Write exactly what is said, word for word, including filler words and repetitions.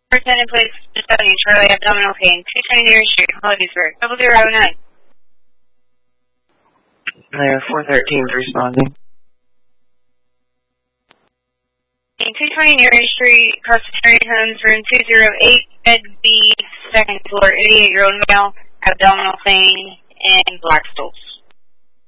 Lieutenant, please. Study Charlie, abdominal pain. two twenty Near Street, Hollidaysburg. Double zero nine. There, four thirteen is responding. two twenty Near Street, Presbyterian Homes, room two oh eight, bed B, second floor, eighty-eight-year-old male, abdominal pain, and black stools.